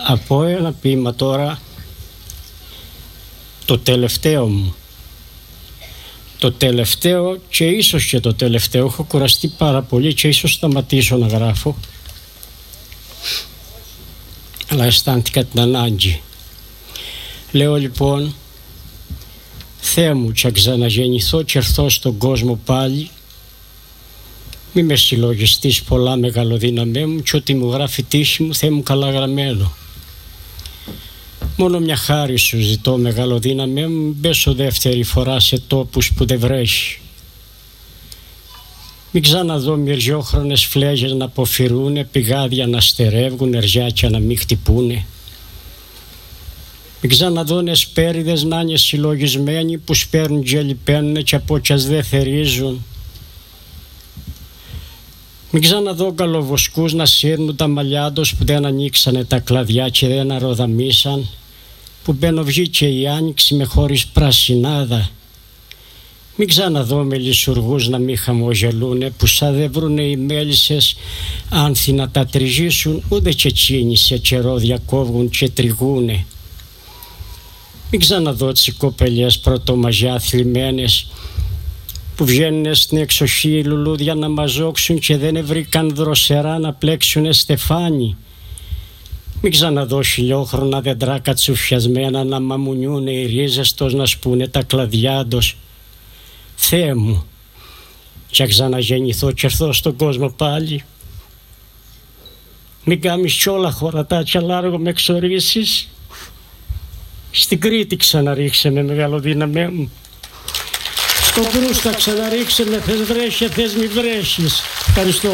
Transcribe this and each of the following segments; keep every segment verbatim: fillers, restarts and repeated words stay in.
Από ένα ποίημα τώρα, το τελευταίο μου. Το τελευταίο και ίσως και το τελευταίο. Έχω κουραστεί πάρα πολύ και ίσως σταματήσω να γράφω. Αλλά αισθάνθηκα την ανάγκη. Λέω λοιπόν, Θεέ μου, και ξαναγεννηθώ και έρθω στον κόσμο πάλι, μη με συλλογιστείς πολλά μεγαλοδύναμέ μου και ό,τι μου γράφει τύχη μου, Θεέ μου, καλά γραμμένο. Μόνο μια χάρη σου ζητώ, μεγαλοδύναμέ μου, μην πέσω δεύτερη φορά σε τόπους που δεν βρέχει. Μην ξαναδώ μυριόχρονες φλέγες να αποφυρούνε, πηγάδια να στερεύγουν, ερζιάκια να μην χτυπούνε. Μην ξαναδώ νεσπέριδες να είναι συλλογισμένοι που σπέρνουν και λιπαίνουνε και από κι ας δεν θερίζουν. Μην ξαναδώ καλοβοσκούς να σύρνουν τα μαλλιά τους που δεν ανοίξανε τα κλαδιά και δεν αρροδαμίσαν, που μπαίνω βγήκε η άνοιξη με χωρίς πρασινάδα. Μην ξαναδώ μελισσουργούς να μη χαμογελούνε, που σαν δεν βρουνε οι μέλισσες άνθη να τα τριγίσουν, ούτε και εκείνοι σε καιρό διακόβουν και τριγούνε. Μην ξαναδώ τις κοπελιές πρωτομαγιά θλιμμένες, που βγαίνουν στην εξοχή οι λουλούδια να μαζόξουν και δεν βρήκαν δροσερά να πλέξουνε στεφάνι. Μην ξαναδώ χιλιόχρονα δέντρα κατσουφιασμένα να μαμουνιούνε οι ρίζες τους, να σπούνε τα κλαδιά τους. Θεέ μου, και ξαναγεννηθώ και έρθω στον κόσμο πάλι. Μην κάμεις κι όλα χωρατά κι αλάργο με εξορίσεις. Στην Κρήτη ξαναρίξε με, μεγαλοδύναμέ μου. Στο Κρούστα ξαναρίξε με, θες βρέχε, θες μη βρέχεις. Ευχαριστώ.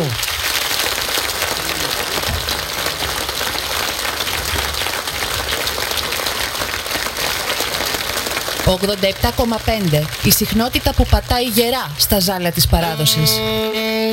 ογδόντα επτά κόμμα πέντε. Η συχνότητα που πατάει γερά στα ζάλια της παράδοσης.